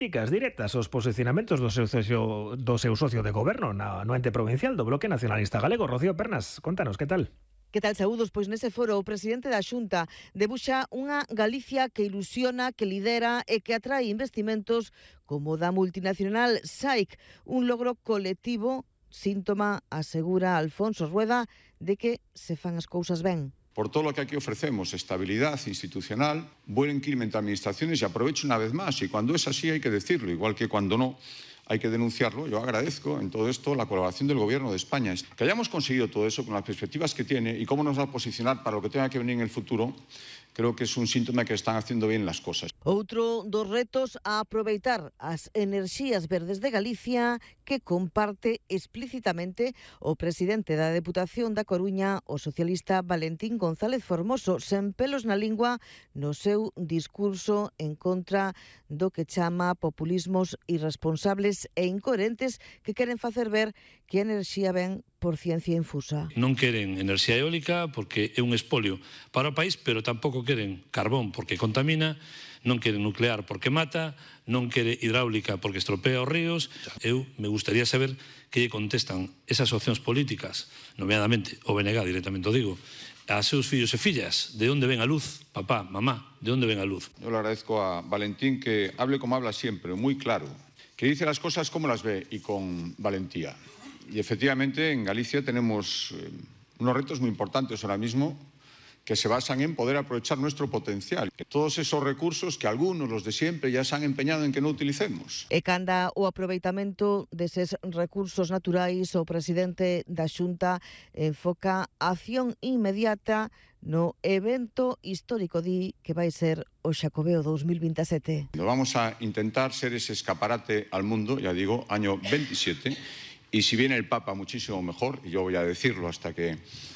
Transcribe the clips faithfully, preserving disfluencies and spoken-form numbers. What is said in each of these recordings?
Críticas directas aos posicionamentos do seu socio, do seu socio de goberno na, no ente provincial do Bloque Nacionalista Galego. Rocío Pernas, contanos, que tal? Que tal, saúdos? Pois nese foro o presidente da Xunta debuxa unha Galicia que ilusiona, que lidera e que atrae investimentos como da multinacional S A I C, un logro colectivo, síntoma, asegura Alfonso Rueda, de que se fan as cousas ben. Por todo lo que aquí ofrecemos, estabilidad institucional, buen clima entre administraciones y aprovecho una vez más, y cuando es así hay que decirlo, igual que cuando no hay que denunciarlo. Yo agradezco en todo esto la colaboración del Gobierno de España. Que hayamos conseguido todo eso con las perspectivas que tiene y cómo nos va a posicionar para lo que tenga que venir en el futuro, creo que es un síntoma que están haciendo bien las cosas. Outro dos retos a aproveitar as enerxías verdes de Galicia que comparte explícitamente o presidente da Deputación da Coruña, o socialista Valentín González Formoso, sen pelos na lingua no seu discurso en contra do que chama populismos irresponsables e incoherentes que queren facer ver que a enerxía ven por ciencia infusa. Non queren enerxía eólica porque é un espolio para o país, pero tampouco queren carbón porque contamina, non queren nuclear porque mata, non quere hidráulica porque estropea os ríos. Eu me gustaría saber que lle contestan esas opcións políticas, nomeadamente o B N G, directamente o digo, a seus fillos e fillas. De onde ven a luz? Papá, mamá, de onde ven a luz? Yo le agradezco a Valentín que hable como habla siempre, muy claro, que dice las cosas como las ve y con valentía. Y efectivamente en Galicia tenemos eh, unos retos muy importantes ahora mismo que se basan en poder aprovechar nuestro potencial. Todos esos recursos que algunos, los de siempre, ya se han empeñado en que no utilicemos. E canda o aproveitamento deses recursos naturais, o presidente da Xunta enfoca a acción inmediata no evento histórico di que vai ser o Xacobeo dos mil veintisiete. Vamos a intentar ser ese escaparate al mundo, ya digo, año veintisiete. Y si viene el Papa, muchísimo mejor, y yo voy a decirlo hasta que,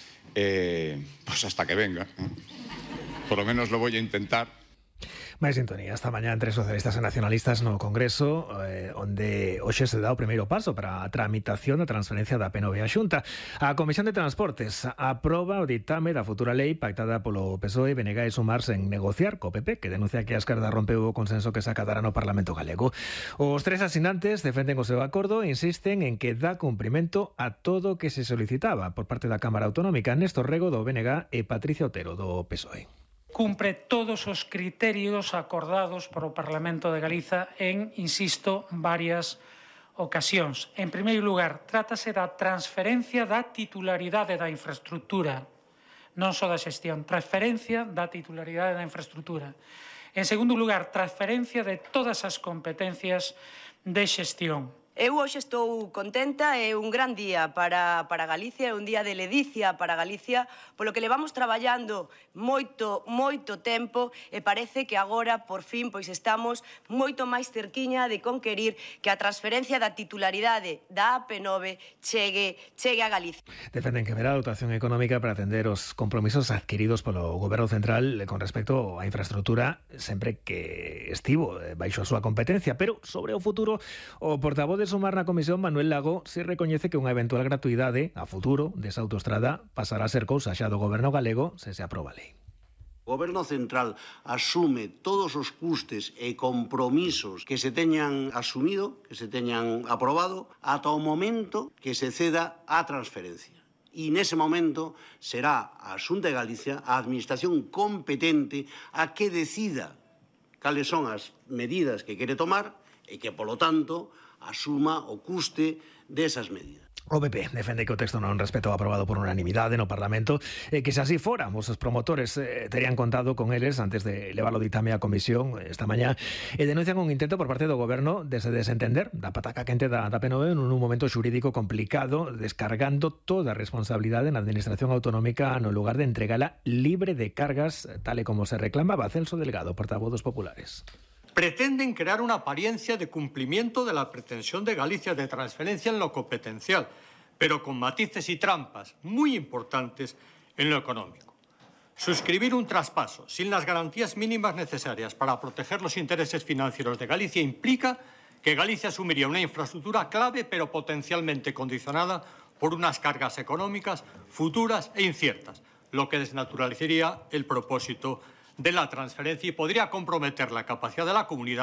eh, pues hasta que venga. Por lo menos lo voy a intentar. Máis sintonía esta mañá entre socialistas e nacionalistas no Congreso, eh, onde hoxe se dá o primeiro paso para a tramitación da transferencia da P N V á Xunta. A Comisión de Transportes aproba o ditame da futura lei pactada polo P S O E, B N G e Sumarse en negociar co P P, que denuncia que a esquerda rompeu o consenso que se acadara no Parlamento galego. Os tres asinantes defenden o seu acordo e insisten en que dá cumprimento a todo o que se solicitaba por parte da Cámara Autonómica. Néstor Rego, do B N G, e Patricia Otero, do P S O E. Cumpre todos os criterios acordados por o Parlamento de Galiza en, insisto, varias ocasións. En primeiro lugar, trátase da transferencia da titularidade da infraestructura, non só da xestión, transferencia da titularidade da infraestructura. En segundo lugar, transferencia de todas as competencias de xestión. Eu hoxe estou contenta, é un gran día para, para Galicia, é un día de ledicia para Galicia, polo que levamos traballando moito, moito tempo e parece que agora, por fin, pois estamos moito máis cerquiña de conquerir que a transferencia da titularidade da A P nove chegue, chegue a Galicia. Defenden que verá a dotación económica para atender os compromisos adquiridos polo Goberno Central con respecto á infraestructura sempre que estivo baixo a súa competencia, pero sobre o futuro, o portavoz de Sumar na Comisión, Manuel Lago, se recoñece que unha eventual gratuidade a futuro desa autoestrada pasará a ser cousa xa do Goberno galego se se aproba a lei. O Goberno Central asume todos os custes e compromisos que se teñan asumido, que se teñan aprobado, ata o momento que se ceda a transferencia. E nese momento será a Xunta de Galicia, a Administración competente, a que decida cales son as medidas que quere tomar e que, polo tanto, asuma o custe desas medidas. O P P defende que o texto non respetou aprobado por unanimidade no Parlamento e que se así fora, os promotores eh, terían contado con eles antes de levar o ditame á Comisión esta mañá e denuncian un intento por parte do Goberno de se desentender da pataca quente da, da P N V en un momento xurídico complicado, descargando toda a responsabilidade na Administración Autonómica no lugar de entregala libre de cargas, tal e como se reclamaba. Celso Delgado, portavoz dos populares. Pretenden crear una apariencia de cumplimiento de la pretensión de Galicia de transferencia en lo competencial, pero con matices y trampas muy importantes en lo económico. Suscribir un traspaso sin las garantías mínimas necesarias para proteger los intereses financieros de Galicia implica que Galicia asumiría una infraestructura clave pero potencialmente condicionada por unas cargas económicas futuras e inciertas, lo que desnaturalizaría el propósito de la transferencia y podría comprometer la capacidad de la comunidad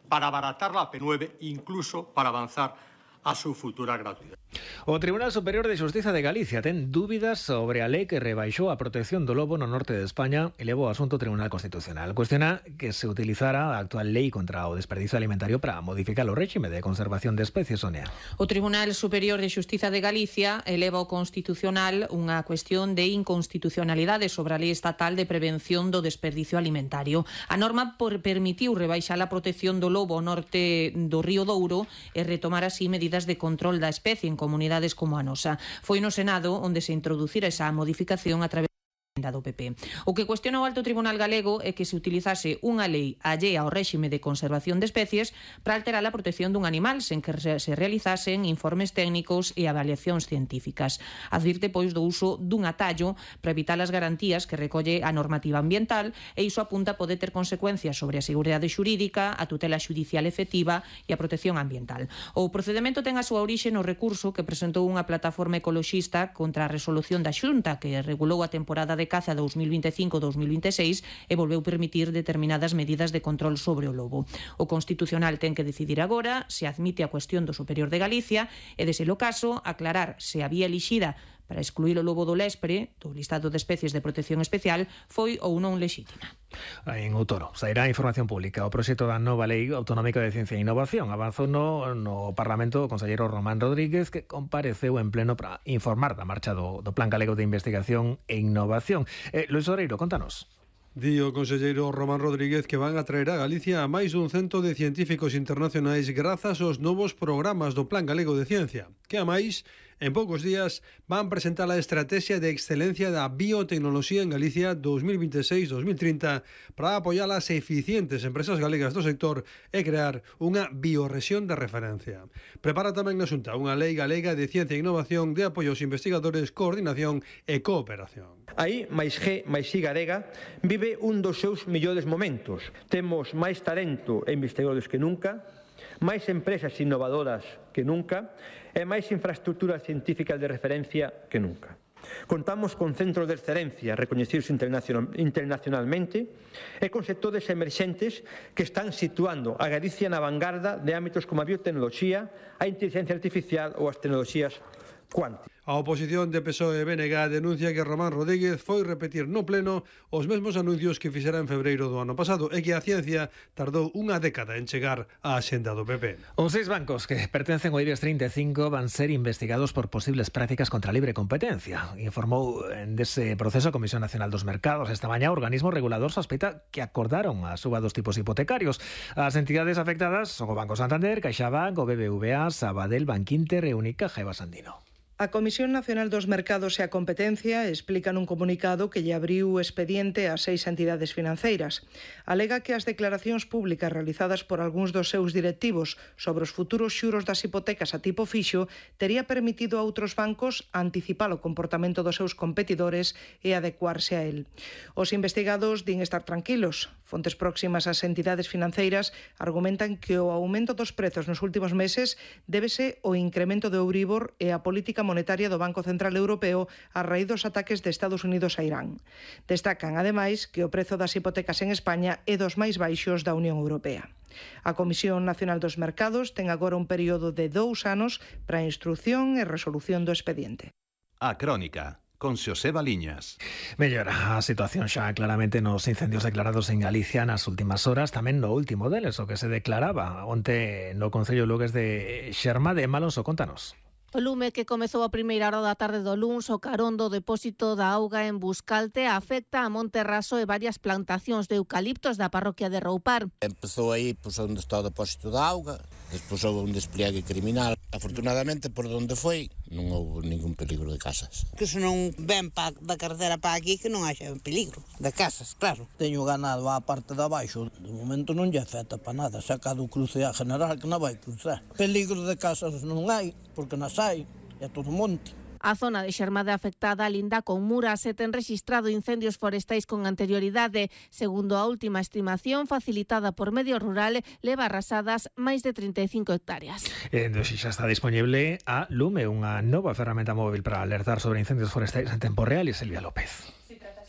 para abaratar la P nueve, incluso para avanzar a su futura gratuidade. O Tribunal Superior de Xustiza de Galicia ten dúbidas sobre a lei que rebaixou a protección do lobo no norte de España e levou o asunto ao Tribunal Constitucional. Cuestiona que se utilizara a actual lei contra o desperdicio alimentario para modificar o réxime de conservación de especies, Sonia. O Tribunal Superior de Xustiza de Galicia eleva ao Constitucional unha cuestión de inconstitucionalidade sobre a lei estatal de prevención do desperdicio alimentario. A norma por permitiu rebaixar a protección do lobo ao norte do Río Douro e retomar así medidas de control da especie en comunidades como a nosa. Foi no Senado onde se introducira esa modificación a través do P P. O que cuestiona o Alto Tribunal galego é que se utilizase unha lei allea ao réxime de conservación de especies para alterar a protección dun animal sen que se realizasen informes técnicos e avaliacións científicas. Advirte, pois, do uso dun atallo para evitar as garantías que recolle a normativa ambiental e iso apunta a poder ter consecuencias sobre a seguridade xurídica, a tutela xudicial efectiva e a protección ambiental. O procedemento ten a súa orixe no recurso que presentou unha plataforma ecoloxista contra a resolución da Xunta que regulou a temporada de caza dos mil vinte e cinco dos mil vinte e seis e volveu permitir determinadas medidas de control sobre o lobo. O Constitucional ten que decidir agora se admite a cuestión do Superior de Galicia e, de ser o caso, aclarar se a vía elixida para excluir o lobo do léspere do listado de especies de protección especial foi ou non lexítima. En Outoro sairá información pública o proxecto da nova Lei Autonómica de Ciencia e Innovación. Avanzou no, no Parlamento o conselleiro Román Rodríguez, que compareceu en pleno para informar da marcha do, do Plan Galego de Investigación e Innovación. Eh, Luis Oreiro, contanos. Di o conselleiro Román Rodríguez que van a traer a Galicia a máis dun cento de científicos internacionais grazas aos novos programas do Plan Galego de Ciencia, que a máis, en poucos días, van presentar a Estrategia de Excelencia da Biotecnoloxía en Galicia dos mil vinte e seis dos mil trinta para apoiar as eficientes empresas galegas do sector e crear unha biorrexión de referencia. Prepara tamén na Xunta unha Lei Galega de Ciencia e Innovación de apoio aos investigadores, coordinación e cooperación. Aí, máis G, máis I Galega, vive un dos seus mellores momentos. Temos máis talento e investigadores que nunca, máis empresas innovadoras que nunca e máis infraestructuras científicas de referencia que nunca. Contamos con centros de excelencia recoñecidos internacional, internacionalmente e con sectores emerxentes que están situando a Galicia na vanguarda de ámbitos como a biotecnoloxía, a inteligencia artificial ou as tecnoloxías cuánticas. A oposición de P S O E e B N G denuncia que Román Rodríguez foi repetir no pleno os mesmos anuncios que fixera en febreiro do ano pasado e que a ciencia tardou unha década en chegar á axenda do P P. Os seis bancos que pertencen ao IBEX treinta e cinco van ser investigados por posibles prácticas contra a libre competencia. Informou dese proceso a Comisión Nacional dos Mercados. Esta mañá o organismo regulador sospeita que acordaron a suba dos tipos hipotecarios. As entidades afectadas son o Banco Santander, CaixaBank, o B B V A, Sabadell, Bankinter e Unicaja e Basandino. A Comisión Nacional dos Mercados e a Competencia explica nun comunicado que lle abriu expediente a seis entidades financeiras. Alega que as declaracións públicas realizadas por algúns dos seus directivos sobre os futuros xuros das hipotecas a tipo fixo tería permitido a outros bancos anticipar o comportamento dos seus competidores e adecuarse a él. Os investigados din estar tranquilos. Fontes próximas ás entidades financeiras argumentan que o aumento dos prezos nos últimos meses débese ao incremento do Euribor e a política monetaria do Banco Central Europeo a raíz dos ataques de Estados Unidos a Irán. Destacan, ademais, que o prezo das hipotecas en España é dos máis baixos da Unión Europea. A Comisión Nacional dos Mercados ten agora un período de dous anos para a instrución e resolución do expediente. A Crónica, con Xosé Baliñas. Mellora a situación xa claramente nos incendios declarados en Galicia nas últimas horas, tamén no último deles, o que se declaraba onte no Concello Lugues de Xermade. Malonso, contanos. O lume que comezou a primeira hora da tarde do luns o carón do depósito da auga en Buscalte afecta a Monterraso e varias plantacións de eucaliptos da parroquia de Roupar. Empezou aí pois, onde está o depósito da auga, despois houve un despliegue criminal. Afortunadamente, por onde foi, non houve ningún peligro de casas. Que se non ven pa, da carretera para aquí, que non haxa peligro de casas, claro. Teño ganado á parte de abaixo, de momento non lle afecta para nada, saca do cruce a general que non vai cruzar. Peligro de casas non hai, porque nas hai, é todo monte. A zona de Xermade afectada linda con Muras e ten rexistrado incendios forestais con anterioridade. Segundo a última estimación facilitada por Medio Rural, leva arrasadas máis de trinta e cinco hectáreas. En Doxi xa está disponible a Lume, unha nova ferramenta móvil para alertar sobre incendios forestais en tempo real. E Silvia López.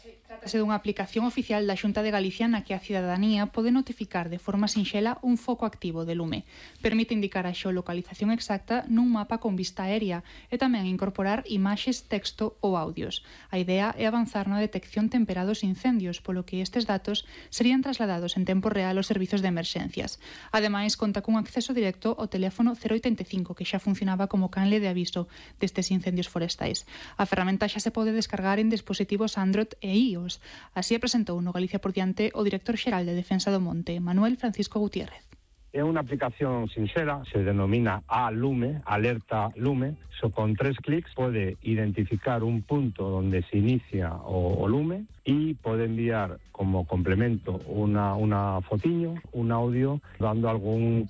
Trátase dunha aplicación oficial da Xunta de Galicia na que a cidadanía pode notificar de forma sinxela un foco activo de lume. Permite indicar a xeolocalización exacta nun mapa con vista aérea e tamén incorporar imaxes, texto ou audios. A idea é avanzar na detección temperada dos incendios, polo que estes datos serían trasladados en tempo real aos servizos de emerxencias. Ademais, conta cun acceso directo ao teléfono cero oitenta e cinco, que xa funcionaba como canle de aviso destes incendios forestais. A ferramenta xa se pode descargar en dispositivos Android e iOS. Así presentou no Galicia por diante o director xeral de Defensa do Monte, Manuel Francisco Gutiérrez. É unha aplicación sinxela, se denomina A-Lume, Alerta Lume. So, con tres clics pode identificar un punto donde se inicia o, o lume e pode enviar como complemento unha, unha fotiño, un audio, dando algún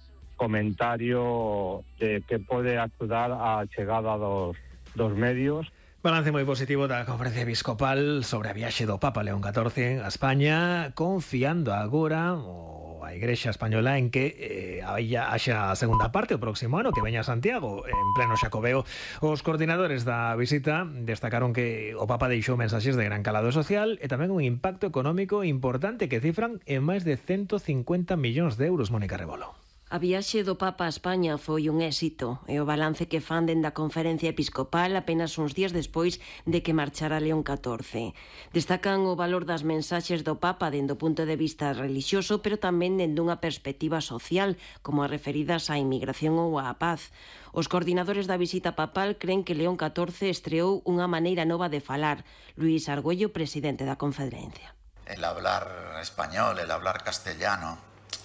comentario de que pode axudar á chegada dos, dos medios. Balance moi positivo da Conferencia Episcopal sobre a viaxe do Papa León catorce a España, confiando agora o a Igrexa Española en que eh, haxa a segunda parte o próximo ano, que veña a Santiago en pleno Xacobeo. Os coordinadores da visita destacaron que o Papa deixou mensaxes de gran calado social e tamén un impacto económico importante que cifran en máis de ciento cincuenta millóns de euros, Mónica Rebolo. A viaxe do Papa a España foi un éxito e o balance que fan dende a Conferencia Episcopal apenas uns días despois de que marchara León catorce. Destacan o valor das mensaxes do Papa dende o punto de vista relixioso, pero tamén dende unha perspectiva social, como as referidas á inmigración ou á paz. Os coordinadores da visita papal creen que León catorce estreou unha maneira nova de falar. Luis Argüello, presidente da Conferencia. El hablar español, el hablar castellano,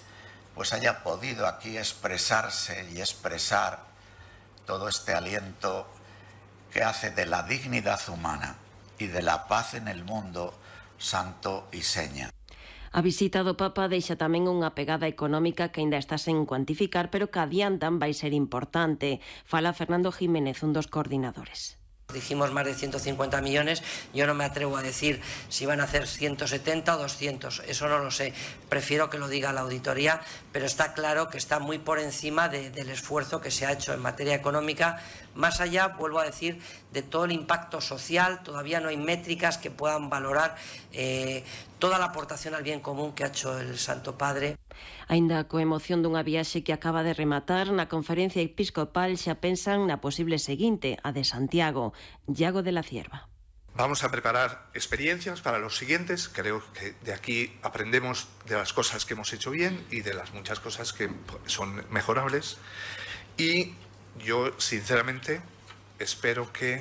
pues haya podido aquí expresarse y expresar todo este aliento que hace de la dignidad humana y de la paz en el mundo santo y seña. A visita do Papa deixa tamén unha pegada económica que aínda está sen cuantificar, pero que adiantan vai ser importante. Fala Fernando Jiménez, un dos coordinadores. Dijimos más de ciento cincuenta millones, yo no me atrevo a decir si van a hacer ciento setenta o doscientos, eso no lo sé, prefiero que lo diga la auditoría, pero está claro que está muy por encima de, del esfuerzo que se ha hecho en materia económica, más allá, vuelvo a decir, de todo el impacto social. Todavía no hay métricas que puedan valorar eh, toda la aportación al bien común que ha hecho el Santo Padre. Aínda coa emoción dunha viaxe que acaba de rematar, na Conferencia Episcopal xa pensan na posible seguinte, a de Santiago. Iago de la Cierva. Vamos a preparar experiencias para los siguientes. Creo que de aquí aprendemos de las cosas que hemos hecho bien y de las muchas cosas que son mejorables. Y yo, sinceramente, espero que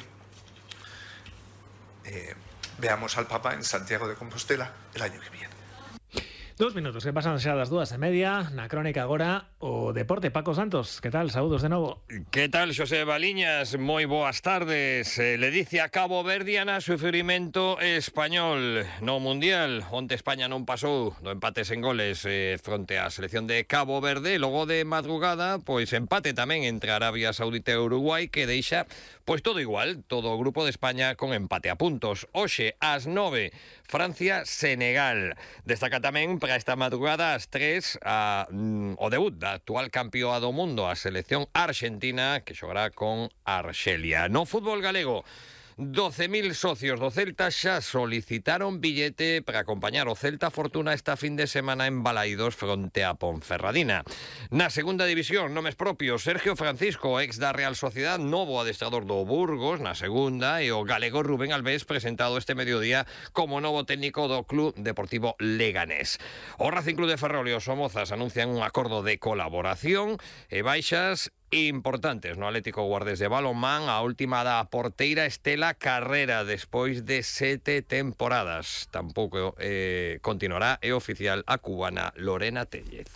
eh, veamos al Papa en Santiago de Compostela el año que viene. Dos minutos que pasan xa das dúas e media. Na crónica agora o deporte. Paco Santos, que tal? Saúdos de novo. Que tal, Xosé Baliñas? Moi boas tardes. Eh, le dice a Cabo Verdiana sufrimento español no Mundial. Onte España non pasou do empate sen goles eh, fronte á selección de Cabo Verde. Logo de madrugada, pois empate tamén entre Arabia Saudita e Uruguai, que deixa pois todo igual, todo o grupo de España con empate a puntos. Hoxe, ás nove, Francia-Senegal. Destaca tamén para esta madrugada ás tres a, mm, o debut da actual campeoa do mundo, a selección argentina, que xogará con Arxelia. No fútbol galego, doce mil socios do Celta xa solicitaron billete para acompañar o Celta Fortuna esta fin de semana en Balaidos fronte a Ponferradina. Na segunda división, nomes propios, Sergio Francisco, ex da Real Sociedad, novo adestrador do Burgos na segunda, e o galego Rubén Alves, presentado este mediodía como novo técnico do Club Deportivo Leganés. O Racing Club de Ferrol e os Somozas anuncian un acordo de colaboración e baixas importantes no Atlético Guardés de balonmán. A última da porteira Estela Carrera despois de sete temporadas. Tampouco eh, continuará e oficial a cubana Lorena Tellez.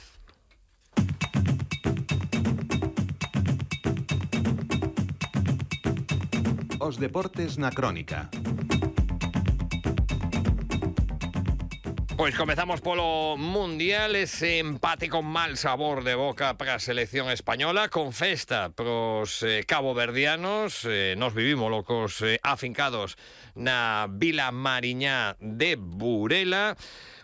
Os deportes na crónica. Pois comezamos polo Mundial, ese empate con mal sabor de boca para a selección española, con festa pros eh, caboverdianos. Eh, nos vivimos locos eh, afincados na Vila Mariñá de Burela.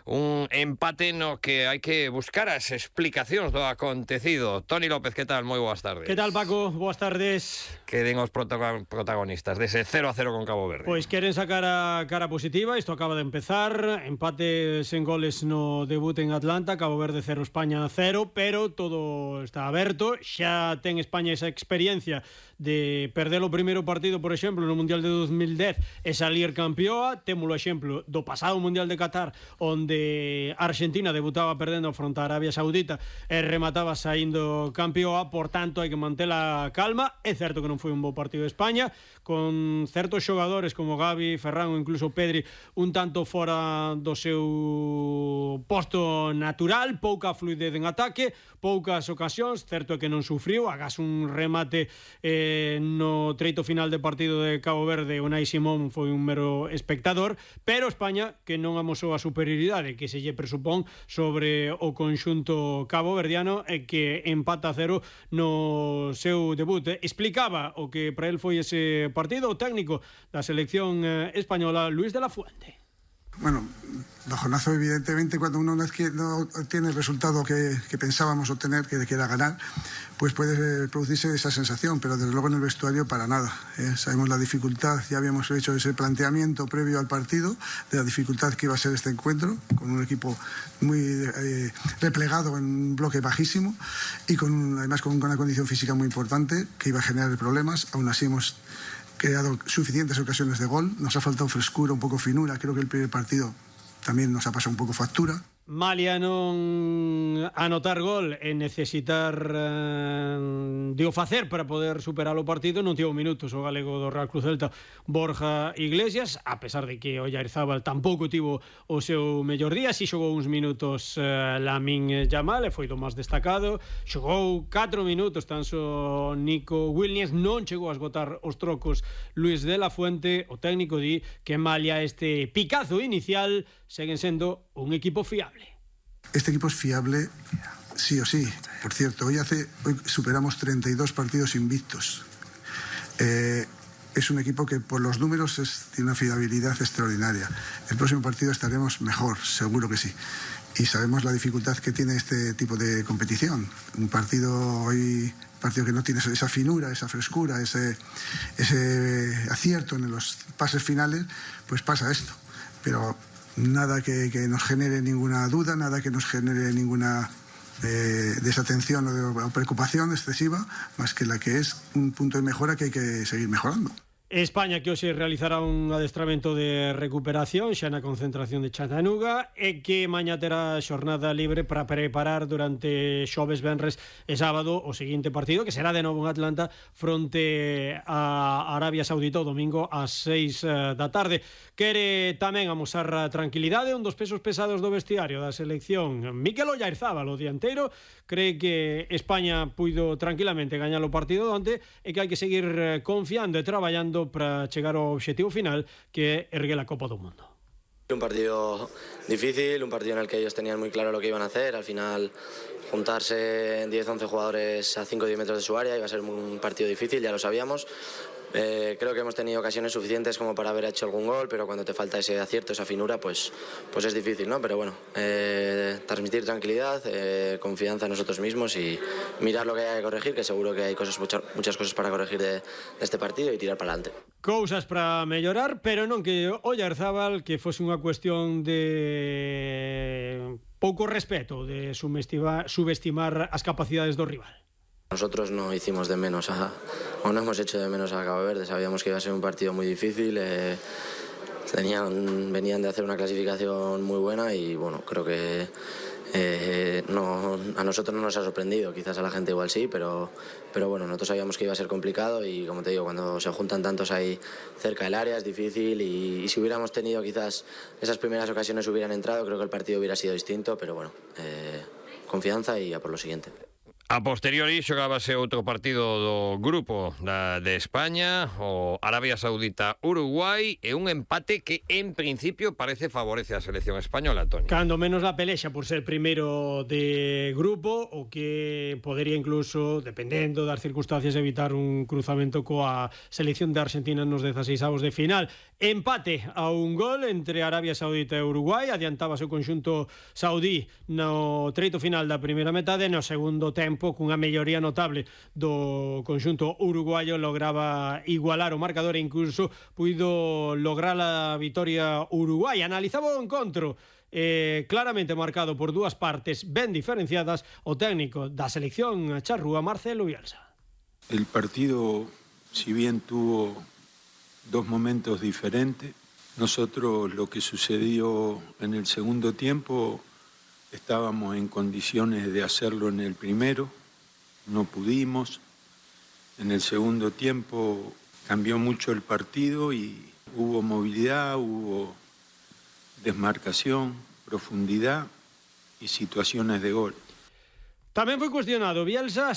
un empate no que hai que buscar as explicacións do acontecido. Toni López, que tal? Moi boas tardes. Que tal, Paco? Boas tardes. Que den os protagonistas dese cero a cero con Cabo Verde. Pois queren sacar a cara positiva, isto acaba de empezar, empate sen goles no debut en Atlanta, Cabo Verde cero, España cero, pero todo está aberto, xa ten España esa experiencia de perder o primeiro partido, por exemplo, no Mundial de dos mil dez e salir campeoa. Temos o exemplo do pasado Mundial de Qatar, onde a Argentina debutaba perdendo fronte a Arabia Saudita e remataba saindo campeoa. Por tanto, hai que manter a calma. É certo que non foi un bo partido de España, con certos xogadores como Gavi, Ferran ou incluso Pedri un tanto fora do seu posto natural, pouca fluidez en ataque, poucas ocasións. Certo é que non sufriu, agás un remate eh, no treito final de partido de Cabo Verde. Unai Simón foi un mero espectador, pero España que non amosou a superioridade que se lle presupón sobre o conxunto caboverdiano e que empata a cero no seu debut. Explicaba o que para el foi ese partido o técnico da selección española, Luis de la Fuente. Bueno, bajonazo evidentemente cuando uno no obtiene el resultado que, que pensábamos obtener, que, que era ganar, pues puede producirse esa sensación, pero desde luego en el vestuario para nada. ¿eh? Sabemos la dificultad, ya habíamos hecho ese planteamiento previo al partido, de la dificultad que iba a ser este encuentro, con un equipo muy eh, replegado en un bloque bajísimo y con además con una condición física muy importante que iba a generar problemas. Aún así hemos creado suficientes ocasiones de gol, nos ha faltado frescura, un poco finura, creo que el primer partido también nos ha pasado un poco factura. Malia non anotar gol e necesitar eh, de o facer para poder superar o partido, non tivo minutos o galego do Real Cruz Celta, Borja Iglesias, a pesar de que Oyarzábal tampouco tivo o seu mellor día. Si xogou uns minutos eh, Lamine Yamal e foi do máis destacado, xogou catro minutos tan só Nico Williams, non chegou a esgotar os trocos Luis de la Fuente. O técnico di que Malia este picazo inicial seguen sendo un equipo fiable. Este equipo es fiable sí o sí. Por cierto, hoy hace hoy superamos treinta y dos partidos invictos. Eh, es un equipo que por los números es, tiene una fiabilidad extraordinaria. El próximo partido estaremos mejor, seguro que sí. Y sabemos la dificultad que tiene este tipo de competición. Un partido hoy, un partido que no tiene esa finura, esa frescura, ese, ese acierto en los pases finales, pues pasa esto. Pero nada que, que nos genere ninguna duda, nada que nos genere ninguna eh, desatención o, de, o preocupación excesiva, más que la que es un punto de mejora que hay que seguir mejorando. España que hoxe realizará un adestramento de recuperación xa na concentración de Chattanooga e que mañá terá xornada libre para preparar durante xoves, venres e sábado o seguinte partido, que será de novo en Atlanta fronte a Arabia Saudita o domingo ás seis da tarde. Quere tamén amosar a tranquilidade un dos pesos pesados do vestiario da selección, Mikel Oyarzábal, o dianteiro, cree que España puido tranquilamente gañar o partido de onte e que hai que seguir confiando e traballando para chegar ao obxectivo final, que é erguer a Copa do Mundo. Un partido difícil, un partido en el que ellos tenían muy claro lo que iban a hacer. Al final, juntarse diez once jugadores a cinco o diez metros de su área iba a ser un partido difícil, ya lo sabíamos. Eh, creo que hemos tenido ocasiones suficientes como para haber hecho algún gol, pero cuando te falta ese acierto, esa finura, pues, pues es difícil, ¿no? Pero bueno, eh, transmitir tranquilidad, eh, confianza en nosotros mismos y mirar lo que hay que corregir, que seguro que hay cosas, muchas, muchas cosas para corregir de, de este partido y tirar para adelante. Cousas para mellorar, pero non que Oyarzábal que fose unha cuestión de pouco respeto, de subestimar, subestimar as capacidades do rival. Nosotros no hicimos de menos a, o no hemos hecho de menos a Cabo Verde, sabíamos que iba a ser un partido muy difícil, eh, tenían, venían de hacer una clasificación muy buena y bueno, creo que eh, no, a nosotros no nos ha sorprendido, quizás a la gente igual sí, pero, pero bueno, nosotros sabíamos que iba a ser complicado y como te digo, cuando se juntan tantos ahí cerca del área es difícil y, y si hubiéramos tenido quizás esas primeras ocasiones hubieran entrado, creo que el partido hubiera sido distinto, pero bueno, eh, confianza y a por lo siguiente. A posteriori xogábase outro partido do grupo da, de España, o Arabia Saudita-Uruguai, e un empate que en principio parece favorece a selección española, Toni. Cando menos la pelexa por ser primeiro de grupo, o que podería incluso, dependendo das circunstancias, evitar un cruzamento coa selección de Argentina nos dezaseisaos de final. Empate a un gol entre Arabia Saudita e Uruguai, adiantábase o conxunto saudí no treito final da primeira metade, no segundo tempo cunha melloría notable do conxunto uruguayo lograba igualar o marcador e incluso puido lograr a vitoria uruguaya. Analizaba o encontro eh, claramente marcado por dúas partes ben diferenciadas o técnico da selección charrúa, Marcelo Bielsa. El partido, si bien tuvo dos momentos diferentes, nosotros lo que sucedió en el segundo tiempo estábamos en condiciones de hacerlo en el primero, no pudimos. En el segundo tiempo cambió mucho el partido y hubo movilidad, hubo desmarcación, profundidad y situaciones de gol. Tamén foi cuestionado Bielsa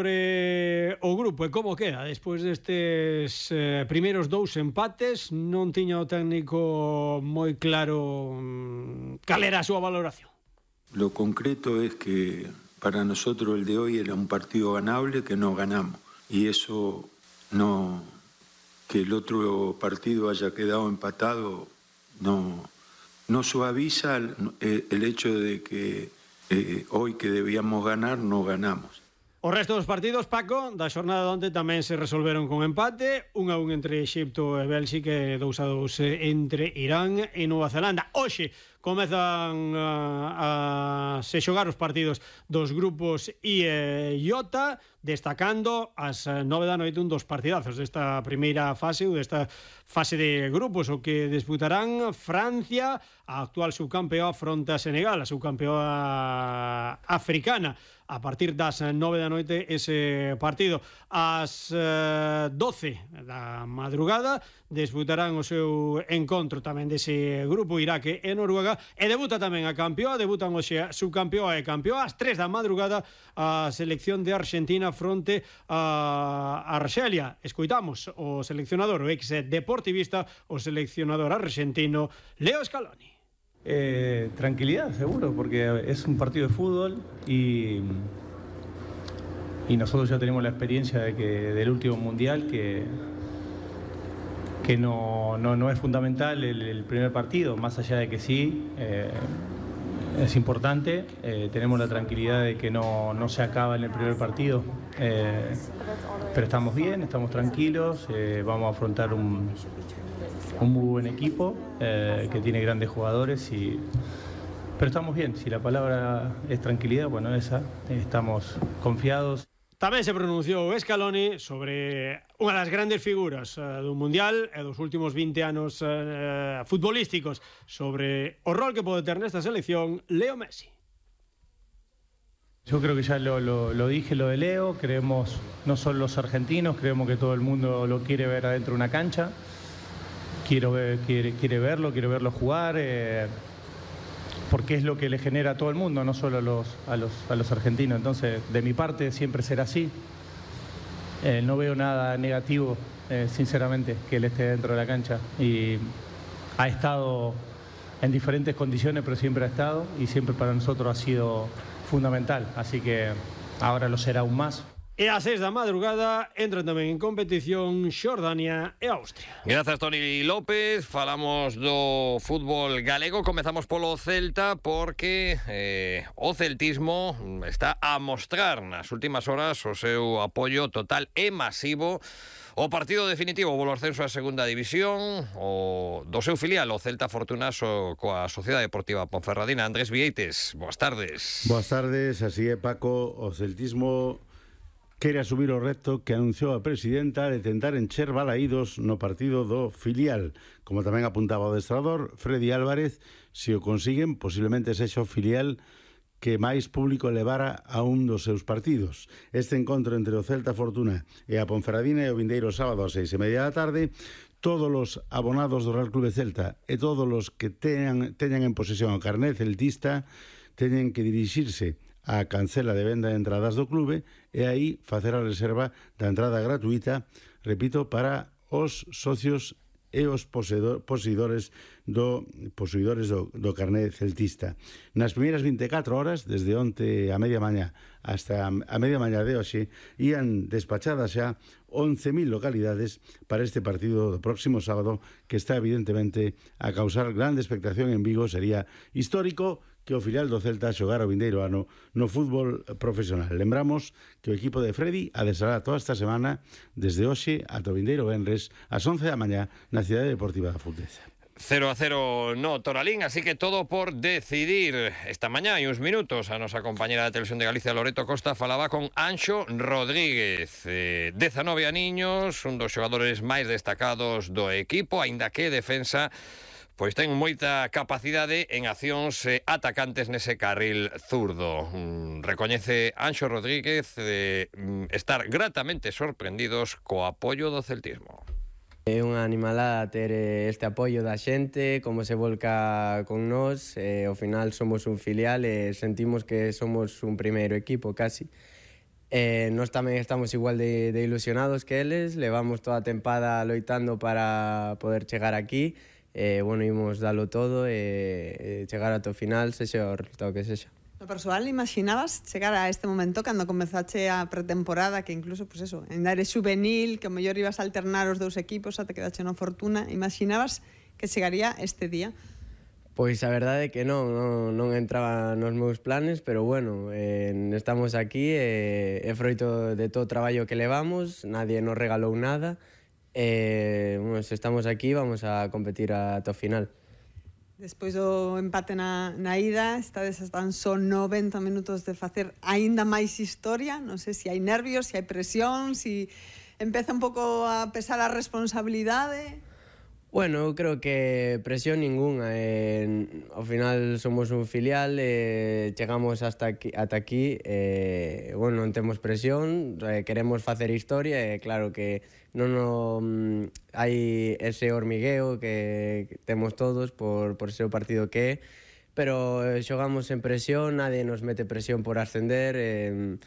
sobre o grupo e como queda despois destes eh, primeiros dous empates. Non tiña o técnico moi claro mmm, cal era a súa valoración. Lo concreto es que para nosotros el de hoy era un partido ganable que no ganamos. Y eso no, que el otro partido haya quedado empatado, no, no suaviza el, el hecho de que eh, hoy que debíamos ganar no ganamos. O resto dos partidos, Paco, da xornada onte tamén se resolveron con empate, un a un entre Exipto e Bélxica e dous a dous entre Irán e Nova Zelanda. Hoxe comezan a, a se xogar os partidos dos grupos I e Iota, destacando ás nove da noite un dos partidazos desta primeira fase ou desta fase de grupos, o que disputarán Francia, a actual subcampeoa, fronte a Senegal, a subcampeoa africana. A partir das nove da noite ese partido. Ás eh, doce da madrugada disputarán o seu encontro tamén dese grupo Iraque e Noruega, e debuta tamén a campeoa, debutan hoxe a subcampeoa e campeoa. Ás tres da madrugada a selección de Argentina fronte a Arxelia. Escoitamos o seleccionador, o ex deportivista, o seleccionador argentino Leo Scaloni. Eh, tranquilidad, seguro, porque es un partido de fútbol y, y nosotros ya tenemos la experiencia de que, del último mundial que, que no, no, no es fundamental el, el primer partido, más allá de que sí, eh, es importante. Eh, tenemos la tranquilidad de que no, no se acaba en el primer partido, eh, pero estamos bien, estamos tranquilos, eh, vamos a afrontar un... un muy buen equipo eh, que tiene grandes jugadores, y... pero estamos bien. Si la palabra es tranquilidad, bueno, esa, estamos confiados. Tamén se pronunciou Scaloni sobre unha das grandes figuras uh, do Mundial e dos últimos vinte anos uh, futbolísticos, sobre o rol que pode ter nesta selección Leo Messi. Yo creo que ya lo, lo, lo dije, lo de Leo. Creemos, no solo los argentinos, creemos que todo el mundo lo quiere ver adentro de una cancha. Quiero ver, quiere, quiere verlo, quiero verlo jugar, eh, porque es lo que le genera a todo el mundo, no solo a los, a los, a los argentinos. Entonces, de mi parte, siempre será así. Eh, no veo nada negativo, eh, sinceramente, que él esté dentro de la cancha. Y ha estado en diferentes condiciones, pero siempre ha estado, y siempre para nosotros ha sido fundamental. Así que ahora lo será aún más. E ás seis da madrugada entran tamén en competición Xordania e Austria. Grazas, Toni López. Falamos do fútbol galego. Comezamos polo Celta porque eh, o celtismo está a mostrar nas últimas horas o seu apoio total e masivo o partido definitivo polo ascenso á segunda división o do seu filial, o Celta Fortunaso, coa Sociedade Deportiva Ponferradina. Andrés Vieites, boas tardes. Boas tardes, así é, Paco. O celtismo quere asumir o reto que anunciou a presidenta de tentar encher balaídos no partido do filial. Como tamén apuntaba o adestrador Freddy Álvarez, se o consiguen, posiblemente sexa o filial que máis público levara a un dos seus partidos. Este encontro entre o Celta Fortuna e a Ponferradina e o vindeiro sábado ás seis e media da tarde, todos os abonados do Real Clube Celta e todos os que teñan, teñan en posesión o carné celtista teñen que dirixirse a cancela de venda de entradas do clube e aí facer a reserva da entrada gratuita, repito, para os socios e os poseidores do poseidores do, do carné celtista. Nas primeiras vinte e catro horas, desde onte a media mañá hasta a media mañá de hoxe, ían despachadas xa once mil localidades para este partido do próximo sábado, que está evidentemente a causar grande expectación en Vigo. Sería histórico que o filial do Celta xogara o vindeiro ano no fútbol profesional. Lembramos que o equipo de Freddy adesará toda esta semana desde hoxe ata o vindeiro venres ás once da mañá na Cidade Deportiva da Fulteza. cero a cero no Toralín, así que todo por decidir. Esta mañá hai uns minutos a nosa compañera da Televisión de Galicia, Loreto Costa, falaba con Anxo Rodríguez, eh, dezanove aniños, un dos xogadores máis destacados do equipo, aínda que defensa pois ten moita capacidade en accións eh, atacantes nese carril zurdo. Mm, recoñece Anxo Rodríguez de mm, estar gratamente sorprendidos co apoio do celtismo. É unha animalada ter este apoio da xente, como se volca con nós, e ao final somos un filial e sentimos que somos un primeiro equipo casi. E nós tamén estamos igual de, de ilusionados que eles, levamos toda a tempada loitando para poder chegar aquí, e, bueno, imos dalo todo e, e chegar ata o final, sexa o resultado que sexa. No persoal, imaginabas chegar a este momento cando comezache a pretemporada, que incluso, pues eso, ainda eres juvenil, que o mellor ibas a alternar os dous equipos ata que dache no Fortuna, imaginabas que chegaría este día? Pois a verdade é que non, non, non entraba nos meus planes, pero bueno, eh, estamos aquí e é froito de todo o traballo que levamos, nadie nos regalou nada. E, bueno, se estamos aquí, vamos a competir ata o final. Despois do empate na, na ida, estades tan só noventa minutos de facer aínda máis historia. Non sei se hai nervios, se hai presión, se empeza un pouco a pesar a responsabilidade. Bueno, eu creo que presión ninguna. Eh, ao final somos un filial, eh, chegamos hasta aquí, ata aquí, eh, bueno, non temos presión, eh, queremos facer historia, e eh, claro que non no, um, hai ese hormigueo que, que temos todos por, por ser o partido que é, pero eh, xogamos en presión, nadie nos mete presión por ascender, eh,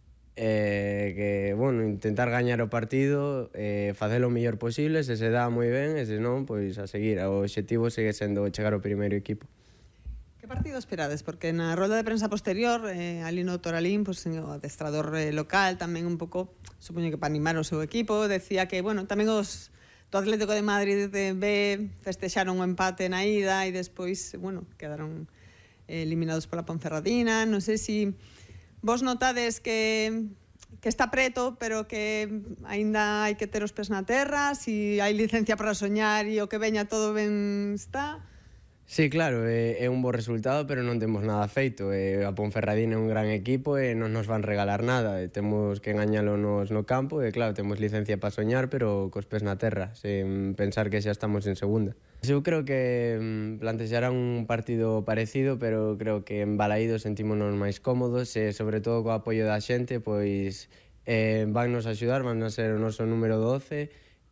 eh, que, bueno, intentar gañar o partido, eh, facelo o mellor posible, se se dá moi ben, e se non, pois a seguir. O obxectivo segue sendo chegar ao primeiro equipo. Que partido esperades? Porque na rolda de prensa posterior, eh, ali no Toralín, pues, o adestrador eh, local tamén un pouco, supoño que para animar o seu equipo, decía que, bueno, tamén os do Atlético de Madrid de B festexaron o empate na ida e despois, bueno, quedaron eh, eliminados pola Ponferradina. Non sei se vos notades que, que está preto, pero que aínda hai que ter os pés na terra, se hai licencia para soñar e o que veña todo ben está. Sí, claro, é, é un bo resultado, pero non temos nada feito. E a Ponferradina é un gran equipo e non nos van regalar nada. E temos que engañalo nos no campo e, claro, temos licencia para soñar, pero cos pés na terra, sen pensar que xa estamos en segunda. Eu creo que plantexarán un partido parecido, pero creo que en Balaídos sentímonos máis cómodos e, sobre todo, co apoio da xente, pois eh, van nos axudar, van a ser o noso número doce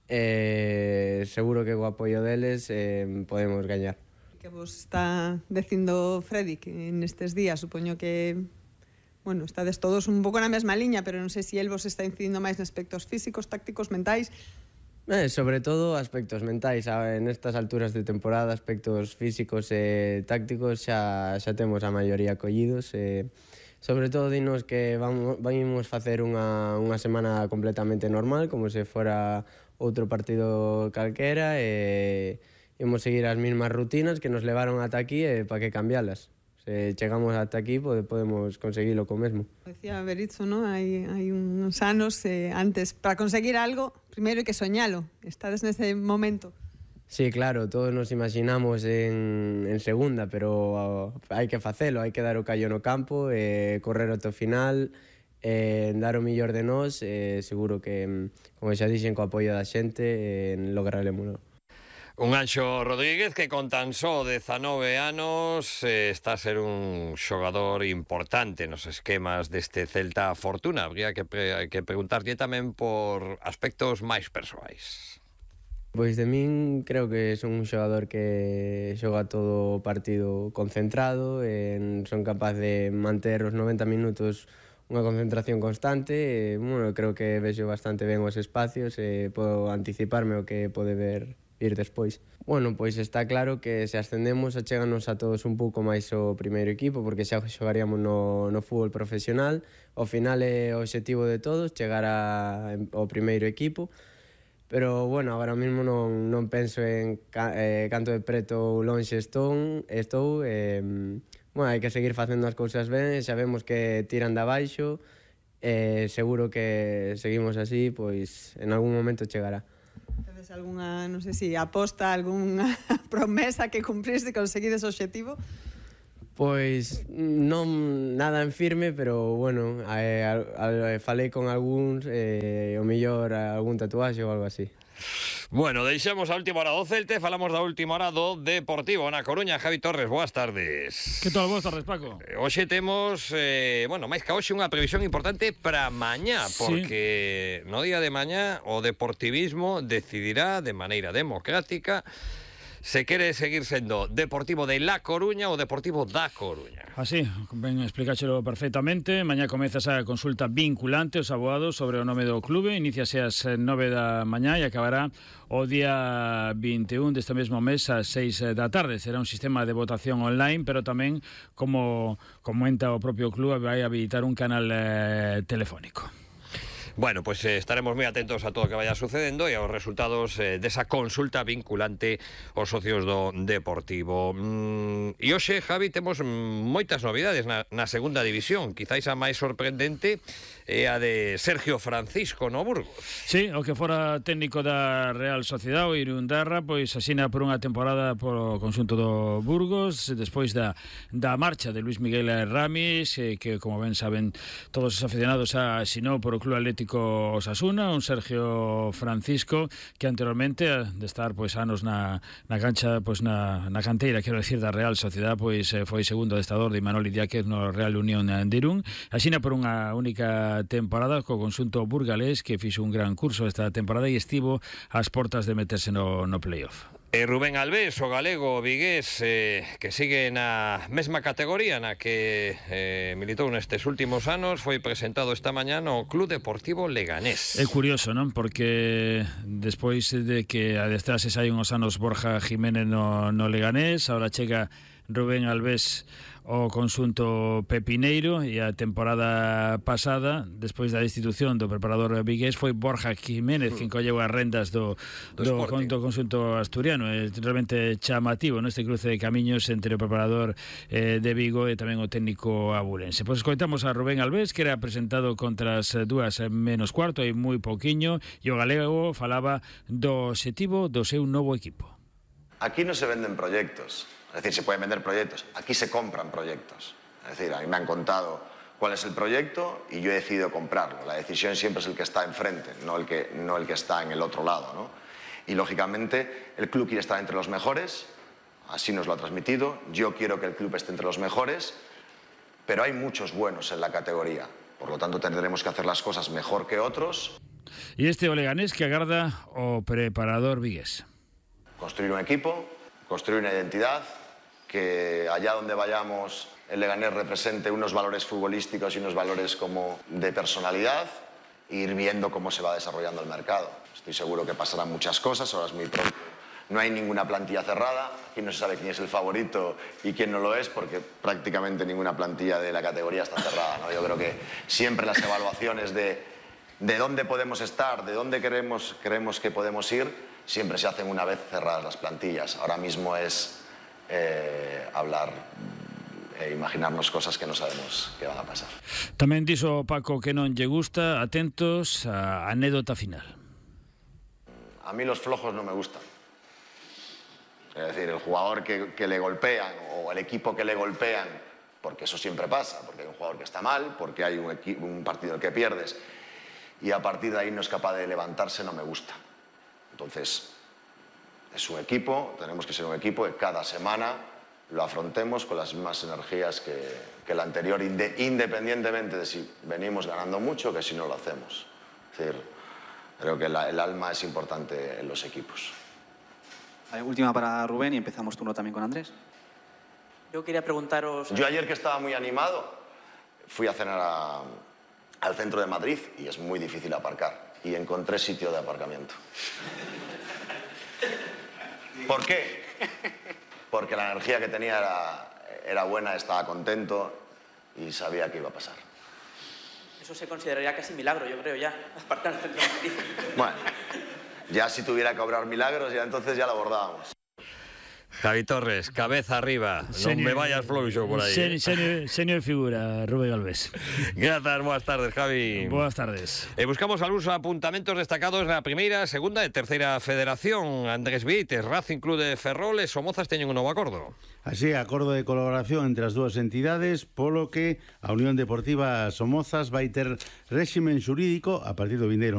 e seguro que co apoio deles eh, podemos gañar. Que vos está dicindo Freddy que nestes días, supoño que, bueno, estades todos un pouco na mesma liña, pero non sei se el vos está incidindo máis en aspectos físicos, tácticos, mentais. Eh, sobre todo aspectos mentais, en estas alturas de temporada, aspectos físicos e tácticos xa, xa temos a maioría collidos. E, sobre todo dinos que vamos, vamos facer unha, unha semana completamente normal, como se fora outro partido calquera, e imos seguir as mesmas rutinas que nos levaron ata aquí e para que cambialas. Se chegamos ata aquí, pode, podemos conseguilo co mesmo. Decía Berizzo, ¿no? Hai, hai uns anos eh, antes, para conseguir algo, primeiro hai que soñalo. Estades nese momento. Sí, claro, todos nos imaginamos en, en segunda, pero uh, hai que facelo, hai que dar o callo no campo, eh, correr ata o final, eh, dar o millor de nós, eh, seguro que, como xa dixen, co apoio da xente, eh, lograremos. Un Anxo Rodríguez que con tan só dezanove anos eh, está a ser un xogador importante nos esquemas deste Celta Fortuna. Habría que, pre que preguntarlle tamén por aspectos máis persoais. Pois de min creo que son un xogador que xoga todo o partido concentrado, e son capaz de manter os noventa minutos unha concentración constante, e, bueno, creo que vexo bastante ben os espacios e podo anticiparme o que pode ver ir despois. Bueno, pois está claro que se ascendemos achéganos a todos un pouco máis o primeiro equipo, porque xa xogaríamos no, no fútbol profesional. Ao final é o obxectivo de todos chegar a, ao primeiro equipo, pero, bueno, agora mesmo non, non penso en ca, eh, canto de preto ou lonxe estou, estou eh, bueno, hai que seguir facendo as cousas ben, sabemos que tiran de abaixo, e eh, seguro que seguimos así, pois en algún momento chegará. Tedes algunha, non sei se aposta, algunha promesa que cumprir se conseguides o obxectivo? Pois non nada en firme, pero, bueno, eh, al, al, falei con algúns, eh, o mellor algún tatuaxe ou algo así. Bueno, deixamos a última hora do Celte, falamos da última hora do Deportivo na Coruña. Javi Torres, boas tardes. Que tal, boas tardes, Paco? Hoxe temos, eh, bueno, máis que hoxe, unha previsión importante para mañá, porque sí, no día de mañá o deportivismo decidirá de maneira democrática se quere seguir sendo Deportivo de La Coruña ou Deportivo da Coruña. Así, ben explícachelo perfectamente. Mañá comeza esa consulta vinculante aos abogados sobre o nome do clube. Iníciase ás nove da mañá e acabará o día vinte e un deste mesmo mes ás seis da tarde. Será un sistema de votación online, pero tamén, como comenta o propio clube, vai habilitar un canal eh, telefónico. Bueno, pues eh, estaremos moi atentos a todo o que vaya sucedendo e aos resultados eh, desa consulta vinculante aos socios do Deportivo. Mm, e hoxe, Javi, temos moitas novidades na, na segunda división. Quizáis a máis sorprendente é a de Sergio Francisco no Burgos. Sí, o que fora técnico da Real Sociedade, o Irundarra, pois asina por unha temporada polo conxunto do Burgos, despois da, da marcha de Luis Miguel Ramis, eh, que, como ben saben todos os aficionados, asinou por o Club Atlético Osasuna, un Sergio Francisco que anteriormente de estar pois anos na, na cancha, pois na, na canteira, quero decir, da Real Sociedade, pois foi segundo adestrador de Imanol Idiáquez no Real Unión de Irún, asina por unha única temporada co conxunto burgalés, que fixo un gran curso esta temporada e estivo ás portas de meterse no, no playoff. E Rubén Albés, o galego vigués, eh, que sigue na mesma categoría na que eh, militou nestes últimos anos, foi presentado esta mañá no Club Deportivo Leganés. É curioso, non? Porque despois de que adestrase hai uns anos Borja Jiménez no, no Leganés, ahora chega Rubén Albés o conxunto pepineiro, e a temporada pasada, despois da destitución do preparador vigués, foi Borja Jiménez quen colleu as rendas do, do, do, do conxunto asturiano. É realmente chamativo neste cruce de camiños entre o preparador eh, de Vigo e tamén o técnico abulense. Pois escoitamos a Rubén Albés, que era presentado contra as dúas menos cuarto, hai moi pouquiño, e o galego falaba do obxectivo do seu novo equipo. Aquí non se venden proyectos. Es decir, se pueden vender proyectos. Aquí se compran proyectos. Es decir, a mí me han contado cuál es el proyecto y yo he decidido comprarlo. La decisión siempre es el que está enfrente, no el que, no el que está en el otro lado, ¿no? Y, lógicamente, el club quiere estar entre los mejores, así nos lo ha transmitido. Yo quiero que el club esté entre los mejores, pero hay muchos buenos en la categoría. Por lo tanto, tendremos que hacer las cosas mejor que otros. Y este o Leganés que agarda o preparador vigués. Construir un equipo, construir una identidad, que allá donde vayamos el Leganés represente unos valores futbolísticos y unos valores como de personalidad, e ir viendo cómo se va desarrollando el mercado. Estoy seguro que pasarán muchas cosas, ahora es muy pronto. No hay ninguna plantilla cerrada, aquí no se sabe quién es el favorito y quién no lo es, porque prácticamente ninguna plantilla de la categoría está cerrada, ¿no? Yo creo que siempre las evaluaciones de, de dónde podemos estar, de dónde queremos, creemos que podemos ir, siempre se hacen una vez cerradas las plantillas. Ahora mismo es Eh, hablar e imaginarnos cosas que non sabemos que van a pasar. Tamén dixo Paco que non lle gusta, atentos á anécdota final. A mí los flojos no me gustan. Es decir, el jugador que, que le golpean o el equipo que le golpean, porque eso siempre pasa, porque hay un jugador que está mal, porque hay un, un partido en el que pierdes y a partir de ahí no es capaz de levantarse, no me gusta. Entonces, es un equipo, tenemos que ser un equipo que cada semana lo afrontemos con las mismas energías que, que el anterior, inde, independientemente de si venimos ganando mucho o que si no lo hacemos. Es decir, creo que la, el alma es importante en los equipos. Vale, última para Rubén y empezamos turno también con Andrés. Yo quería preguntaros... Yo ayer, que estaba muy animado, fui a cenar a, al centro de Madrid y es muy difícil aparcar. Y encontré sitio de aparcamiento. ¿Por qué? Porque la energía que tenía era, era buena, estaba contento y sabía que iba a pasar. Eso se consideraría casi milagro, yo creo, ya, aparcar el centro de Madrid. Bueno, ya si tuviera que obrar milagros, ya entonces ya lo abordábamos. Javi Torres, cabeza arriba, Senior, no me vayas flouxo por ahí. Senior, eh. senior, senior figura, Rubén Alves. Gracias, buenas tardes, Javi. Buenas tardes. Eh, buscamos algúns apuntamentos destacados na primeira, segunda e terceira federación. Andrés Vieites, Racing Club de Ferrol e Somozas teñen un novo acordo. Así, acordo de colaboración entre as dúas entidades, polo que a Unión Deportiva Somozas vai ter réximen xurídico a partir do vindeiro